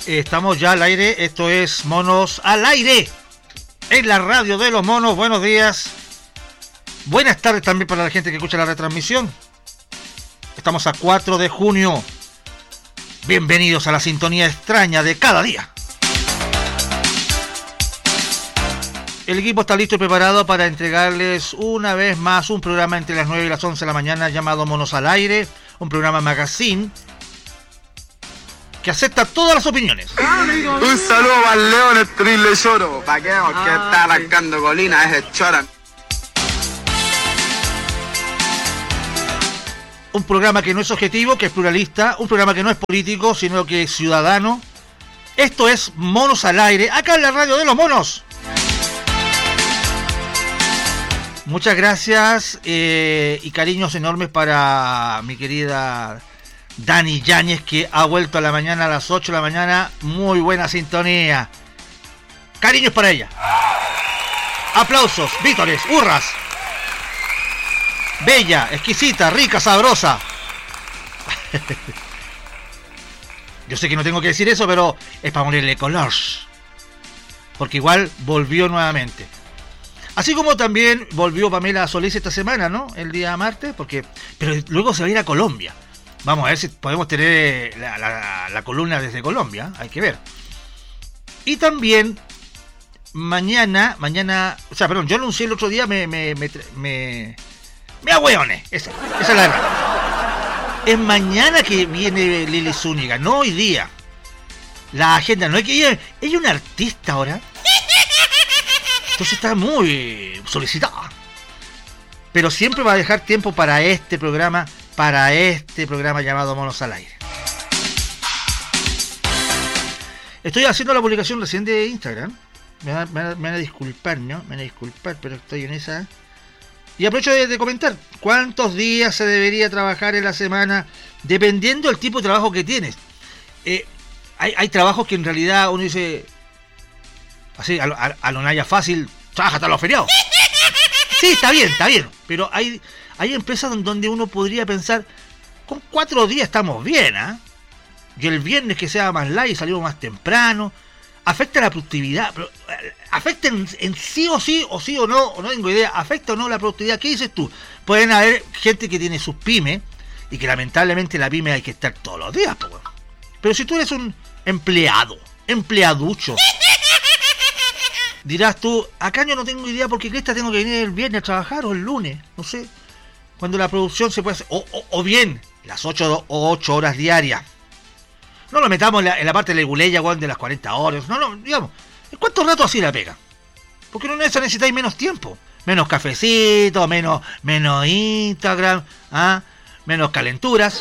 Estamos ya al aire, esto es Monos al Aire, en la radio de los monos. Buenos días, buenas tardes también para la gente que escucha la retransmisión. Estamos a 4 de junio, bienvenidos a la sintonía extraña de cada día. El equipo está listo y preparado para entregarles una vez más un programa entre las 9 y las 11 de la mañana llamado Monos al Aire, un programa magazine que acepta todas las opiniones. Un saludo para el León, el Trile Lloro. ¿Para qué? Porque está arrancando colina, es el Choran. Un programa que no es objetivo, que es pluralista, un programa que no es político, sino que es ciudadano. Esto es Monos al Aire, acá en la radio de los monos. Muchas gracias y cariños enormes para mi querida Dani Yáñez, que ha vuelto a la mañana a las 8 de la mañana. Muy buena sintonía. Cariños para ella. Aplausos, vítores, hurras. Bella, exquisita, rica, sabrosa. Yo sé que no tengo que decir eso, pero es para ponerle color. Porque igual volvió nuevamente. Así como también volvió Pamela Solís esta semana, ¿no? El día martes, pero luego se va a ir a Colombia. Vamos a ver si podemos tener la columna desde Colombia, hay que ver. Y también mañana, yo anuncié el otro día, me agüeones, esa es la verdad. Es mañana que viene Lili Zúñiga, no hoy día. La agenda, no hay que ir, ella es una artista ahora. Entonces está muy solicitada. Pero siempre va a dejar tiempo para este programa llamado Monos al Aire. Estoy haciendo la publicación recién de Instagram. Me van a disculpar, ¿no? Me van a disculpar, pero estoy en esa. Y aprovecho de comentar cuántos días se debería trabajar en la semana, dependiendo del tipo de trabajo que tienes. Hay trabajos que en realidad uno dice, así, a lo Naya fácil, trabaja hasta los feriados. Sí, está bien, pero hay empresas donde uno podría pensar, con 4 días estamos bien, ¿ah? Y el viernes que sea más light, salimos más temprano, afecta la productividad, afecta en sí o no tengo idea, afecta o no la productividad. ¿Qué dices tú? Pueden haber gente que tiene sus pymes, y que lamentablemente la pyme hay que estar todos los días, pues. Pero si tú eres un empleaducho, dirás tú, acá yo no tengo idea porque esta tengo que venir el viernes a trabajar o el lunes, no sé, cuando la producción se puede hacer, o bien las 8 horas diarias. No lo metamos en la parte de la guleya, de las 40 horas, no, digamos, ¿en cuánto rato así la pega? Porque no necesitáis menos tiempo, menos cafecito, menos Instagram, menos calenturas.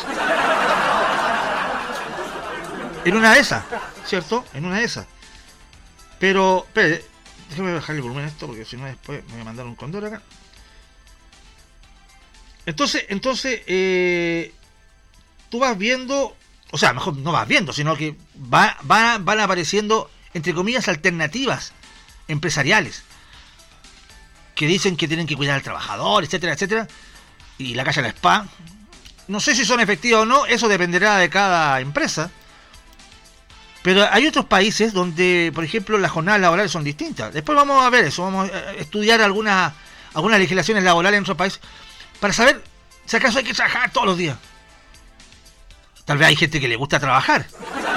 En una de esas, ¿cierto? En una de esas. Pero, espérate, déjame bajar el volumen a esto, porque si no después me voy a mandar un condor acá. Entonces, tú vas viendo, o sea, mejor no vas viendo, sino que van apareciendo, entre comillas, alternativas empresariales, que dicen que tienen que cuidar al trabajador, etcétera, etcétera, y la calle al spa. No sé si son efectivas o no, eso dependerá de cada empresa. Pero hay otros países donde, por ejemplo, las jornadas laborales son distintas. Después vamos a ver eso, vamos a estudiar algunas legislaciones laborales en otros países para saber si acaso hay que trabajar todos los días. Tal vez hay gente que le gusta trabajar.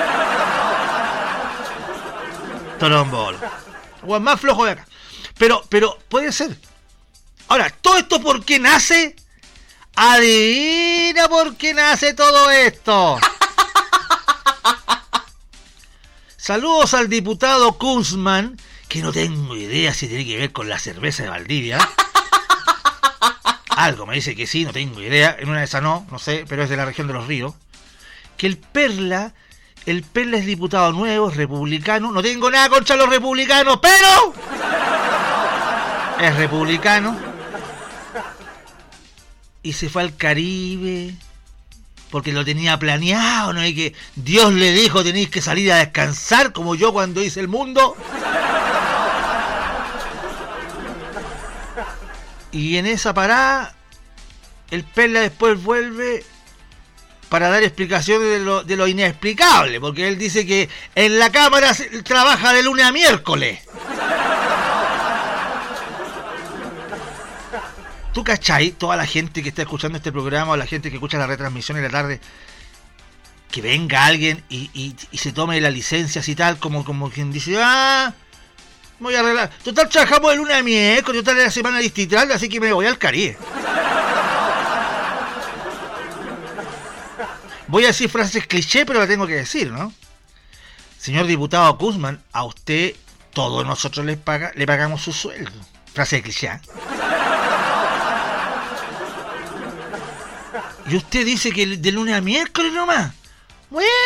Torombol. O el más flojo de acá. Pero puede ser. Ahora, ¿todo esto por qué nace? Adivina por qué nace todo esto. Saludos al diputado Kunzman, que no tengo idea si tiene que ver con la cerveza de Valdivia. Algo me dice que sí, no tengo idea. En una de esas no sé, pero es de la región de los ríos. Que el Perla es diputado nuevo, es republicano. No tengo nada contra los republicanos, pero es republicano. Y se fue al Caribe porque lo tenía planeado, ¿no? Y que Dios le dijo, tenéis que salir a descansar, como yo cuando hice el mundo. Y en esa parada, el Perla después vuelve para dar explicaciones de lo inexplicable, porque él dice que en la Cámara trabaja de lunes a miércoles. ¿Tú cachai? Toda la gente que está escuchando este programa o la gente que escucha la retransmisión en la tarde, que venga alguien y se tome las licencias y tal, como quien dice, voy a arreglar. Total, trabajamos de lunes a miércoles, total, de la semana distrital, así que me voy al Caribe. Voy a decir frases cliché, pero la tengo que decir, ¿no? Señor diputado Guzmán, a usted todos nosotros le pagamos su sueldo. Frase de cliché. Y usted dice que de lunes a miércoles nomás. Bueno,